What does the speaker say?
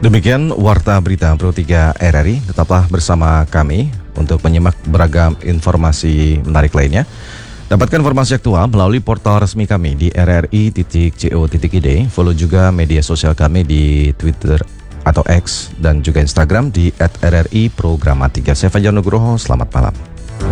Demikian Warta Berita Pro 3 RRI. Tetaplah bersama kami untuk menyimak beragam informasi menarik lainnya. Dapatkan informasi aktual melalui portal resmi kami di rri.co.id. Follow juga media sosial kami di Twitter atau X dan juga Instagram di @rri Programa 3. Saya Fajar Nugroho, selamat malam.